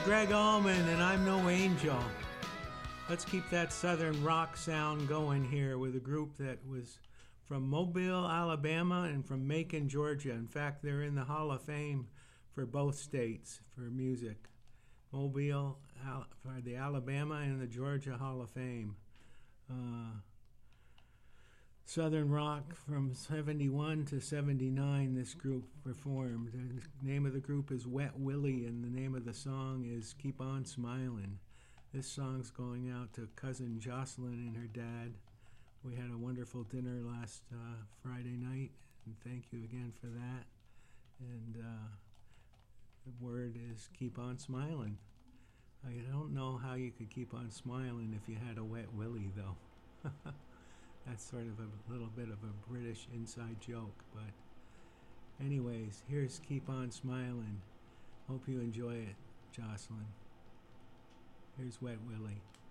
Greg Allman, and I'm no angel. Let's keep that southern rock sound going here with a group that was from Mobile, Alabama, and from Macon, Georgia. In fact, they're in the Hall of Fame for both states for music. Mobile for the Alabama and the Georgia Hall of Fame. Southern rock from 71 to 79 this group performed. The name of the group is Wet Willie, and the name of the song is Keep On Smiling. This song's going out to cousin Jocelyn and her dad. We had a wonderful dinner last Friday night, and thank you again for that. And the word is keep on smiling. I don't know how you could keep on smiling if you had a wet willy, though. That's sort of a little bit of a British inside joke, but anyways, here's Keep On Smiling. Hope you enjoy it, Jocelyn. Here's Wet Willie.